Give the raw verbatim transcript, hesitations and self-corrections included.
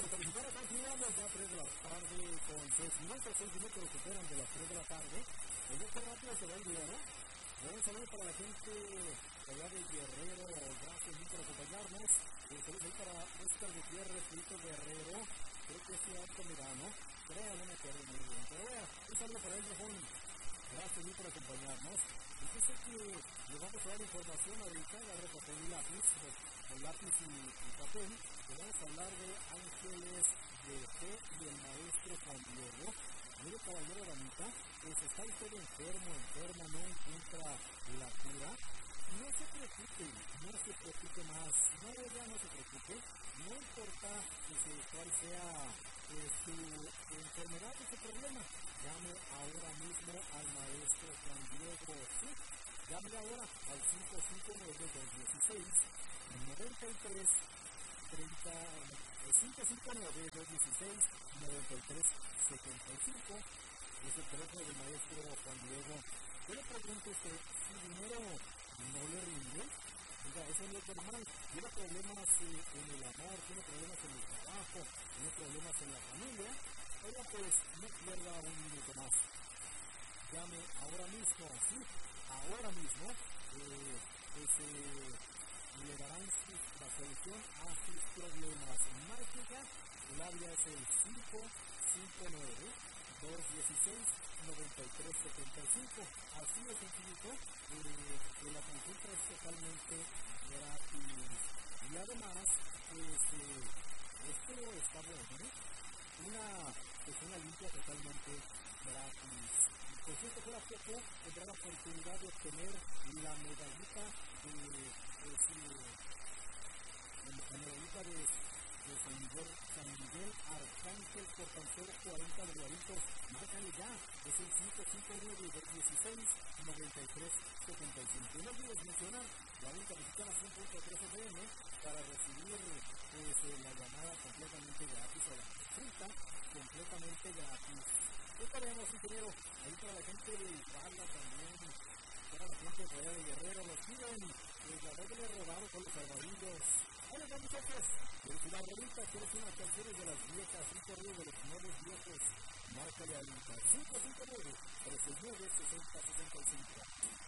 felicitar a continuamos ya tres de la tarde con seis minutos, seis minutos superan de las tres de la tarde. El día que rápido se va el día, ¿no? Buenos saludos para la gente allá de Guerrero, gracias por acompañarnos. Eh, saludos ahí para Oscar Gutiérrez, Felipe Guerrero, creo que es Ciudad Mirano, creo, no me acuerdo muy bien, pero vea, un saludo para él, Rajón. Gracias por acompañarnos. Y yo sé que le vamos a dar información ahorita, agarre papel y lápiz, pues, con lápiz y, y papel, que vamos a hablar de ángeles de fe y el maestro Juan Diego. Mire, caballero, damita, pues está usted enfermo, enferma, no encuentra la cura. No se preocupe, no se preocupe más, no, ya no se preocupe, no importa que cuál sea eh, su enfermedad o su problema, llame ahora mismo al maestro Juan Diego, ¿sí? Llame ahora al cinco cinco nueve, dos uno seis, nueve tres, treinta, cinco cinco nueve, dos uno seis, nueve tres setenta y cinco, es el teléfono del maestro Juan Diego. Yo le pregunto a usted, si dinero no le rinde, diga, eso no es normal, tiene problemas eh, en el amor, tiene problemas en el trabajo, tiene problemas en la familia, oiga, pues no pierda un minuto más. Llame ahora mismo, sí, ahora mismo, eh, pues eh, le darán sus, la solución a sus problemas. Mágica, el área es el cinco cinco nueve, dos uno seis, nueve tres siete cinco. Así de sencillito, eh, la consulta es totalmente gratis. Y además, pues, eh, esto está bueno, ¿no? Una persona limpia totalmente gratis. Por cierto, fuera poco, tendrá la oportunidad de obtener la medallita de, de, de la medallita de de San Miguel, San Miguel Arcángel por tan solo cuarenta dolaritos. Márcale ya, es el cinco cinco nueve, dos uno seis, nueve tres siete cinco. No olvides mencionar la única mexicana cien punto tres F M para recibir pues, la llamada completamente gratis o la consulta completamente gratis. ¿Qué tenemos, ingeniero? Ahí para la gente de Iguala también, para la gente de allá de Guerrero, los siguen, pues la doble rodado con los armadillos. Hola, muchachos, ¿quieres una rolita? ¿Quieres unas canciones de las viejas? Un corrido de los nuevos viejos. Márcale a Lita cinco cinco nueve, tres seis nueve, seis cero seis cinco.